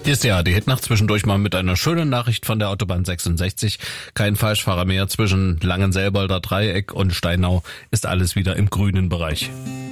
Ist ja die Hitnacht zwischendurch mal mit einer schönen Nachricht von der Autobahn 66. Kein Falschfahrer mehr zwischen Langenselbolder Dreieck und Steinau ist alles wieder im grünen Bereich.